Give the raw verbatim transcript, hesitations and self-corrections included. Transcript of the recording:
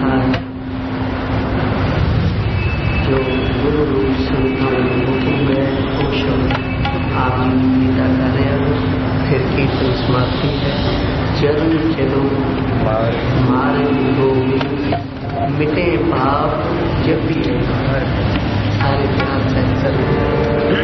महाराज जो गुरु रूप संतान हुकुम गए वो शब्द आप गीता कर रहे हैं। फिर कीर्तन समाप्ति है। चरण चलो मारे हो